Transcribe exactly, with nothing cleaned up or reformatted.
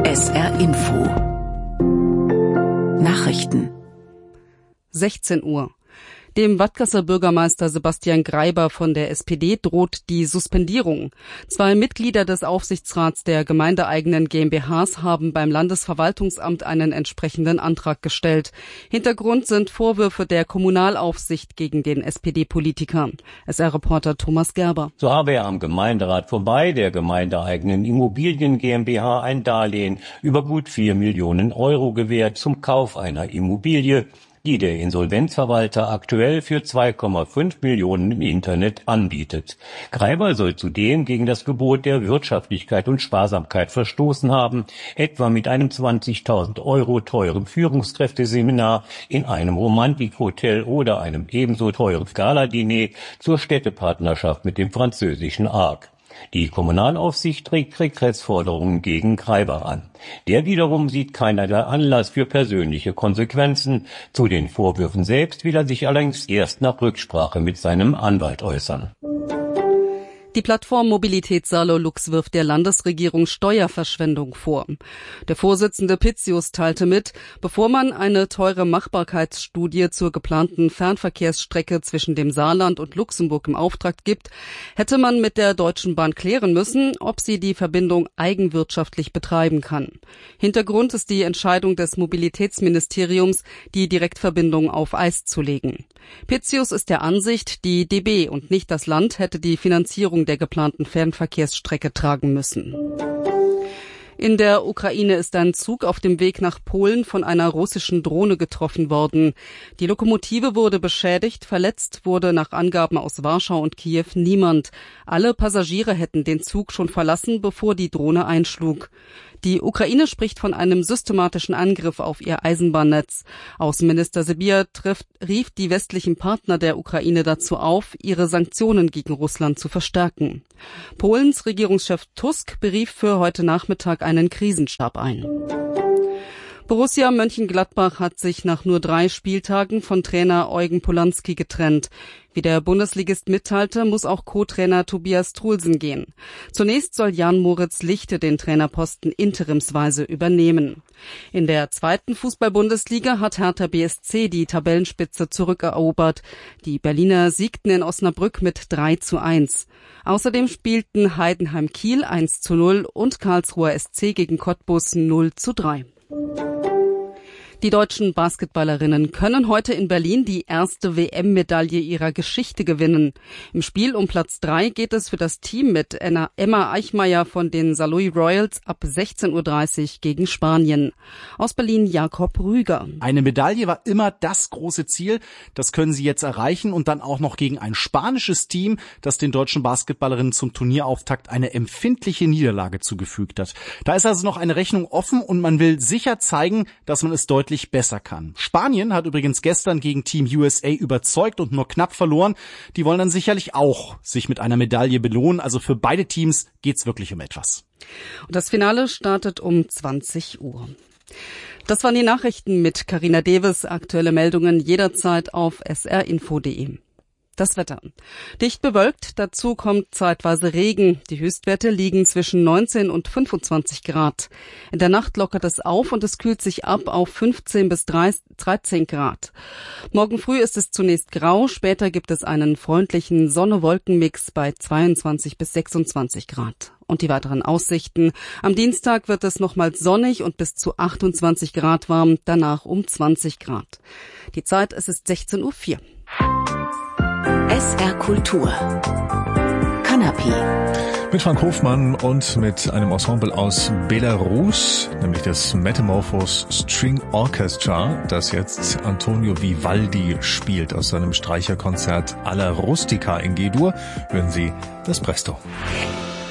S R Info Nachrichten sechzehn Uhr. Dem Wadgasser Bürgermeister Sebastian Greiber von der S P D droht die Suspendierung. Zwei Mitglieder des Aufsichtsrats der gemeindeeigenen GmbHs haben beim Landesverwaltungsamt einen entsprechenden Antrag gestellt. Hintergrund sind Vorwürfe der Kommunalaufsicht gegen den S P D-Politiker. S R-Reporter Thomas Gerber. So habe er am Gemeinderat vorbei der gemeindeeigenen Immobilien GmbH ein Darlehen über gut vier Millionen Euro gewährt zum Kauf einer Immobilie, die der Insolvenzverwalter aktuell für zwei Komma fünf Millionen im Internet anbietet. Greiber soll zudem gegen das Gebot der Wirtschaftlichkeit und Sparsamkeit verstoßen haben, etwa mit einem zwanzigtausend Euro teuren Führungskräfteseminar in einem Romantikhotel oder einem ebenso teuren Galadiner zur Städtepartnerschaft mit dem französischen Arc. Die Kommunalaufsicht trägt Regressforderungen gegen Greiber an. Der wiederum sieht keinerlei Anlass für persönliche Konsequenzen. Zu den Vorwürfen selbst will er sich allerdings erst nach Rücksprache mit seinem Anwalt äußern. Die Plattform Mobilität Saarlor-Lux wirft der Landesregierung Steuerverschwendung vor. Der Vorsitzende Pitzius teilte mit, bevor man eine teure Machbarkeitsstudie zur geplanten Fernverkehrsstrecke zwischen dem Saarland und Luxemburg im Auftrag gibt, hätte man mit der Deutschen Bahn klären müssen, ob sie die Verbindung eigenwirtschaftlich betreiben kann. Hintergrund ist die Entscheidung des Mobilitätsministeriums, die Direktverbindung auf Eis zu legen. Pitzius ist der Ansicht, die D B und nicht das Land hätte die Finanzierung der geplanten Fernverkehrsstrecke tragen müssen. In der Ukraine ist ein Zug auf dem Weg nach Polen von einer russischen Drohne getroffen worden. Die Lokomotive wurde beschädigt, verletzt wurde nach Angaben aus Warschau und Kiew niemand. Alle Passagiere hätten den Zug schon verlassen, bevor die Drohne einschlug. Die Ukraine spricht von einem systematischen Angriff auf ihr Eisenbahnnetz. Außenminister Sybiha trifft, rief die westlichen Partner der Ukraine dazu auf, ihre Sanktionen gegen Russland zu verstärken. Polens Regierungschef Tusk berief für heute Nachmittag einen Krisenstab ein. Borussia Mönchengladbach hat sich nach nur drei Spieltagen von Trainer Eugen Polanski getrennt. Wie der Bundesligist mitteilte, muss auch Co-Trainer Tobias Truhlsen gehen. Zunächst soll Jan-Moritz Lichte den Trainerposten interimsweise übernehmen. In der zweiten Fußball-Bundesliga hat Hertha B S C die Tabellenspitze zurückerobert. Die Berliner siegten in Osnabrück mit drei zu eins. Außerdem spielten Heidenheim Kiel eins zu null und Karlsruher S C gegen Cottbus null zu drei. Die deutschen Basketballerinnen können heute in Berlin die erste W M-Medaille ihrer Geschichte gewinnen. Im Spiel um Platz drei geht es für das Team mit Emma Eichmeyer von den Saarlouis Royals ab sechzehn Uhr dreißig gegen Spanien. Aus Berlin Jakob Rüger. Eine Medaille war immer das große Ziel. Das können sie jetzt erreichen und dann auch noch gegen ein spanisches Team, das den deutschen Basketballerinnen zum Turnierauftakt eine empfindliche Niederlage zugefügt hat. Da ist also noch eine Rechnung offen und man will sicher zeigen, dass man es deutlich besser kann. Spanien hat übrigens gestern gegen Team U S A überzeugt und nur knapp verloren. Die wollen dann sicherlich auch sich mit einer Medaille belohnen. Also für beide Teams geht's wirklich um etwas. Und das Finale startet um zwanzig Uhr. Das waren die Nachrichten mit Carina Deves. Aktuelle Meldungen jederzeit auf s r info punkt d e. Das Wetter. Dicht bewölkt, dazu kommt zeitweise Regen. Die Höchstwerte liegen zwischen neunzehn und fünfundzwanzig Grad. In der Nacht lockert es auf und es kühlt sich ab auf fünfzehn bis dreizehn Grad. Morgen früh ist es zunächst grau, später gibt es einen freundlichen Sonne-Wolken-Mix bei zweiundzwanzig bis sechsundzwanzig Grad. Und die weiteren Aussichten. Am Dienstag wird es nochmals sonnig und bis zu achtundzwanzig Grad warm, danach um zwanzig Grad. Die Zeit, es ist sechzehn Uhr vier. S R Kultur. Kanapé. Mit Frank Hofmann und mit einem Ensemble aus Belarus, nämlich das Metamorphos String Orchestra, das jetzt Antonio Vivaldi spielt aus seinem Streicherkonzert Alla Rustica in G-Dur. Hören Sie das Presto.